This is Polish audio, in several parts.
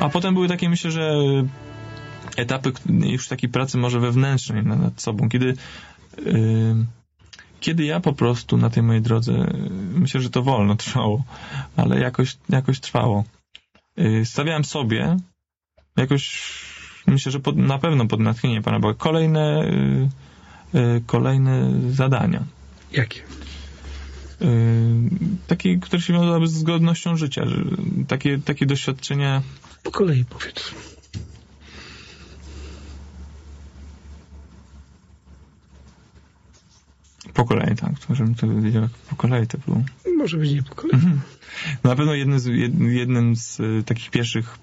A potem były takie, myślę, że etapy już takiej pracy może wewnętrznej nad sobą, kiedy ja po prostu na tej mojej drodze, myślę, że to wolno trwało, ale jakoś trwało. Stawiałem sobie myślę, że na pewno pod natchnienie Pana Boga kolejne zadania. Jakie? Takie, które się wiązały z godnością życia. Takie doświadczenia. Po kolei powiedz. Po kolei, tak. Żebym to wiedział, jak po kolei to było. Może być nie po kolei. Na pewno jednym z takich pierwszych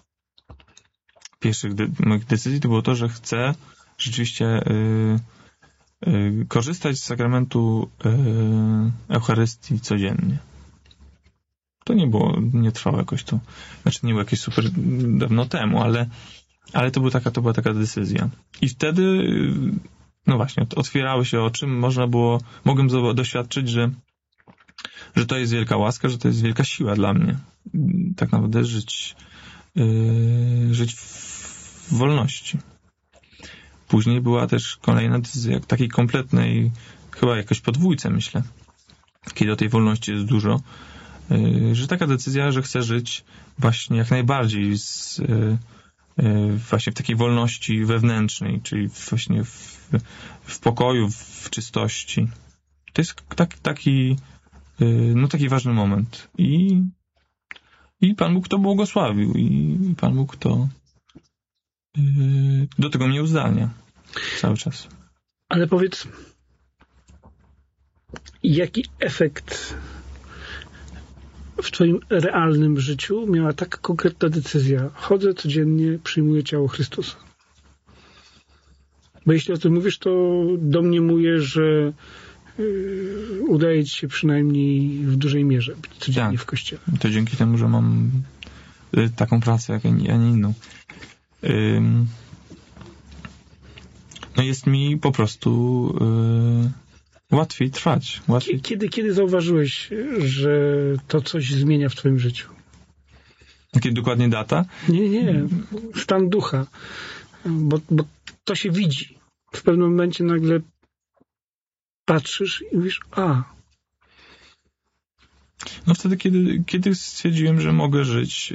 moich decyzji to było to, że chcę rzeczywiście korzystać z sakramentu Eucharystii codziennie. To nie trwało jakoś to, znaczy nie było jakieś super dawno temu, ale to była taka decyzja. I wtedy, no właśnie, otwierały się oczy, mogłem doświadczyć, że to jest wielka łaska, że to jest wielka siła dla mnie. Tak naprawdę żyć w wolności. Później była też kolejna decyzja, takiej kompletnej, chyba jakoś podwójce, myślę, kiedy o tej wolności jest dużo, że taka decyzja, że chcę żyć właśnie jak najbardziej właśnie w takiej wolności wewnętrznej, czyli właśnie w pokoju, w czystości. To jest taki ważny moment. I Pan Bóg to błogosławił. I Pan Bóg to do tego mnie uzdalnia cały czas. Ale powiedz, jaki efekt w twoim realnym życiu miała tak konkretna decyzja? Chodzę codziennie, przyjmuję ciało Chrystusa. Bo jeśli o tym mówisz, to domniemuję, że udaje ci się przynajmniej w dużej mierze być codziennie w kościele. To dzięki temu, że mam taką pracę, jak a nie inną. No jest mi po prostu łatwiej trwać. Kiedy zauważyłeś, że to coś zmienia w twoim życiu? Kiedy dokładnie data? Nie. Stan ducha. Bo to się widzi. W pewnym momencie nagle patrzysz i mówisz, No wtedy, kiedy stwierdziłem, że mogę żyć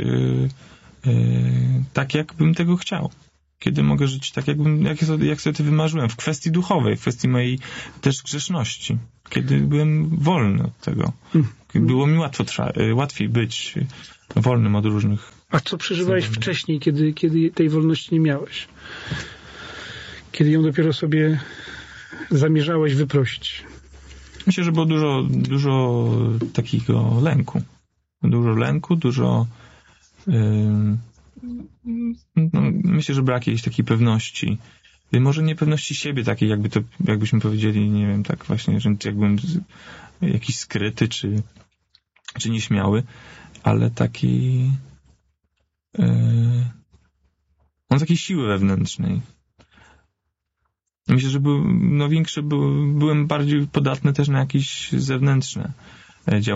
tak, jakbym tego chciał. Kiedy mogę żyć tak, jak sobie to wymarzyłem. W kwestii duchowej, w kwestii mojej też grzeszności. Kiedy byłem wolny od tego. Kiedy było mi łatwiej być wolnym od różnych... A co przeżywałeś wcześniej, kiedy tej wolności nie miałeś? Kiedy ją dopiero sobie zamierzałeś wyprosić? Myślę, że było dużo takiego lęku. Myślę, że brak jakiejś takiej pewności. Może niepewności siebie takiej, jakbyśmy powiedzieli, nie wiem, tak właśnie, że jakbym jakiś skryty, czy nieśmiały, ale taki takiej siły wewnętrznej. Myślę, że byłem bardziej podatny też na jakieś zewnętrzne działania.